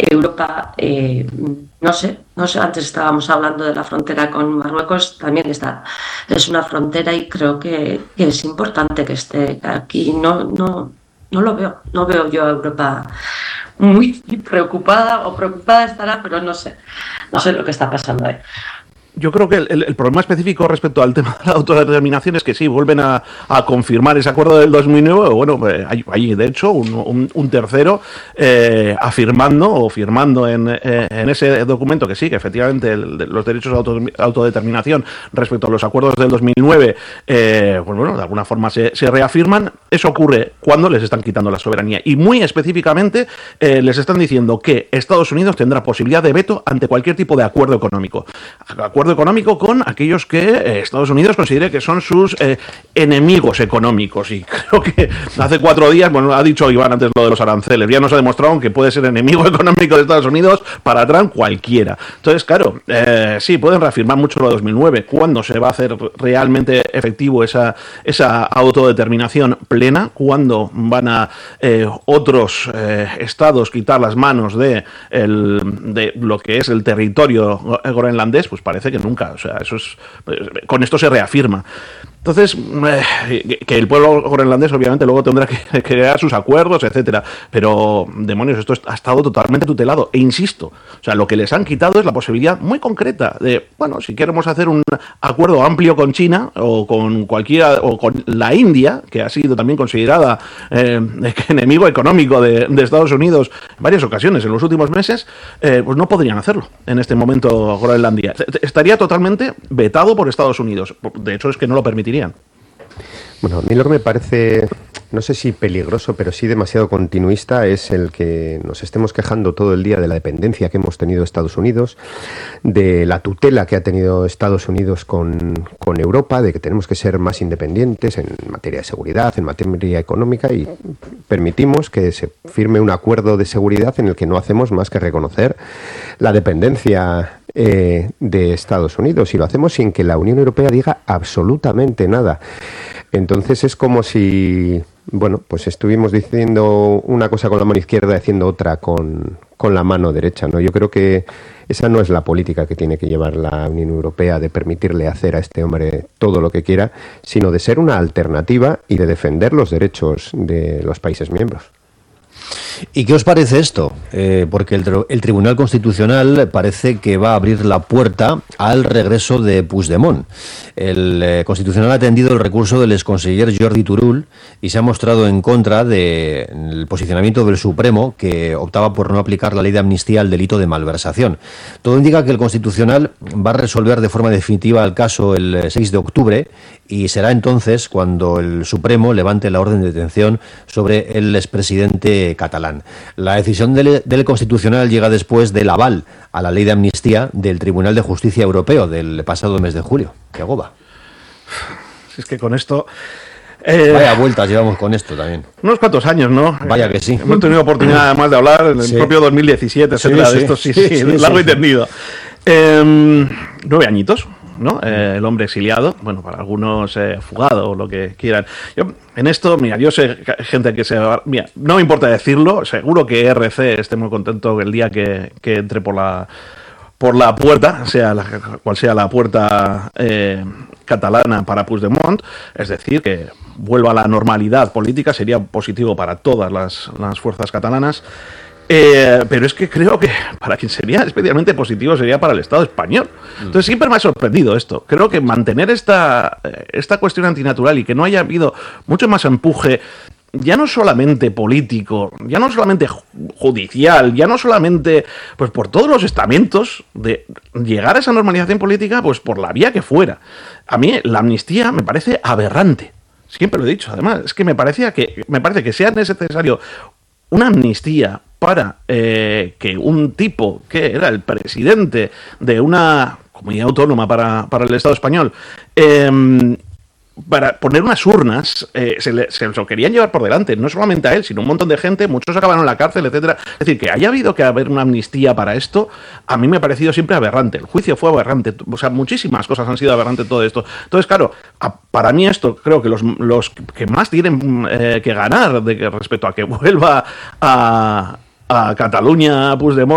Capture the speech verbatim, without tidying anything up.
Europa, eh, no sé, no sé, antes estábamos hablando de la frontera con Marruecos, también está, es una frontera y creo que, que es importante que esté aquí. No, no, no lo veo, no veo yo a Europa muy preocupada, o preocupada estará, pero no sé, no sé lo que está pasando ahí. Yo creo que el, el, el problema específico respecto al tema de la autodeterminación es que sí, vuelven a, a confirmar ese acuerdo del dos mil nueve. Bueno, eh, hay, hay de hecho un, un, un tercero eh, afirmando o firmando en, eh, en ese documento que sí, que efectivamente el, los derechos de auto, autodeterminación respecto a los acuerdos del dos mil nueve, eh, pues bueno, de alguna forma se, se reafirman. Eso ocurre cuando les están quitando la soberanía y muy específicamente eh, les están diciendo que Estados Unidos tendrá posibilidad de veto ante cualquier tipo de acuerdo económico. Acuerdo económico con aquellos que eh, Estados Unidos considere que son sus eh, enemigos económicos, y creo que hace cuatro días, bueno, ha dicho Iván antes lo de los aranceles, ya nos ha demostrado que puede ser enemigo económico de Estados Unidos para Trump cualquiera. Entonces, claro, eh, sí, pueden reafirmar mucho lo de dos mil nueve. ¿Cuándo se va a hacer realmente efectivo esa, esa autodeterminación plena? ¿Cuándo van a eh, otros eh, estados quitar las manos de, el, de lo que es el territorio groenlandés? Pues parece que nunca, o sea, eso es, con esto se reafirma. Entonces, eh, que el pueblo groenlandés obviamente luego tendrá que, que crear sus acuerdos, etcétera, pero demonios, esto ha estado totalmente tutelado, e insisto, o sea, lo que les han quitado es la posibilidad muy concreta de, bueno, si queremos hacer un acuerdo amplio con China o con cualquiera, o con la India, que ha sido también considerada eh, enemigo económico de, de Estados Unidos en varias ocasiones en los últimos meses, eh, pues no podrían hacerlo en este momento Groenlandia. Estaría totalmente vetado por Estados Unidos. De hecho, es que no lo permitiría. Bueno, a mí lo que me parece, no sé si peligroso, pero sí demasiado continuista, es el que nos estemos quejando todo el día de la dependencia que hemos tenido Estados Unidos, de la tutela que ha tenido Estados Unidos con, con Europa, de que tenemos que ser más independientes en materia de seguridad, en materia económica, y permitimos que se firme un acuerdo de seguridad en el que no hacemos más que reconocer la dependencia eh, de Estados Unidos, y lo hacemos sin que la Unión Europea diga absolutamente nada. Entonces es como si, bueno, pues estuvimos diciendo una cosa con la mano izquierda y haciendo otra con, con la mano derecha, ¿no? Yo creo que esa no es la política que tiene que llevar la Unión Europea, de permitirle hacer a este hombre todo lo que quiera, sino de ser una alternativa y de defender los derechos de los países miembros. ¿Y qué os parece esto? Eh, porque el, el Tribunal Constitucional parece que va a abrir la puerta al regreso de Puigdemont. El eh, Constitucional ha atendido el recurso del exconseller Jordi Turull y se ha mostrado en contra del posicionamiento del Supremo, que optaba por no aplicar la ley de amnistía al delito de malversación. Todo indica que el Constitucional va a resolver de forma definitiva el caso el seis de octubre, y será entonces cuando el Supremo levante la orden de detención sobre el expresidente catalán. La decisión del, del Constitucional llega después del aval a la ley de amnistía del Tribunal de Justicia Europeo del pasado mes de julio. ¡Qué agoba! Si es que con esto... Eh, Vaya vueltas llevamos con esto también. Unos cuantos años, ¿no? Vaya que sí. Hemos tenido oportunidad además de hablar en el sí. propio dos mil diecisiete, etcétera, sí, sí. de esto sí, sí, sí, sí largo sí, y tendido. Sí. Eh, nueve añitos. ¿No? Eh, el hombre exiliado, bueno, para algunos eh, fugado o lo que quieran. Yo, en esto, mira, yo sé gente que se va, mira, no me importa decirlo, seguro que R C esté muy contento el día que, que entre por la por la puerta, sea la, cual sea la puerta eh, catalana para Puigdemont, es decir, que vuelva a la normalidad política, sería positivo para todas las, las fuerzas catalanas. Eh, pero es que creo que para quien sería especialmente positivo sería para el Estado español. Entonces siempre me ha sorprendido esto. Creo que mantener esta, esta cuestión antinatural y que no haya habido mucho más empuje, ya no solamente político, ya no solamente judicial, ya no solamente pues por todos los estamentos, de llegar a esa normalización política pues por la vía que fuera. A mí la amnistía me parece aberrante. Siempre lo he dicho, además, es que me parecía que me parece que sea necesario una amnistía para eh, que un tipo que era el presidente de una comunidad autónoma para, para el Estado español, eh, para poner unas urnas, eh, se, le, se lo querían llevar por delante, no solamente a él, sino un montón de gente, muchos acabaron en la cárcel, etcétera. Es decir, que haya habido que haber una amnistía para esto, a mí me ha parecido siempre aberrante. El juicio fue aberrante, o sea, muchísimas cosas han sido aberrantes todo esto. Entonces, claro, a, para mí esto, creo que los, los que más tienen eh, que ganar de que, respecto a que vuelva a, a Cataluña Puigdemont,